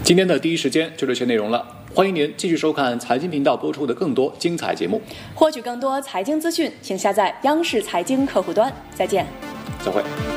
今天的第一时间就这些内容了，欢迎您继续收看财经频道播出的更多精彩节目。 获取更多财经资讯，请下载央视财经客户端。再见。 再会。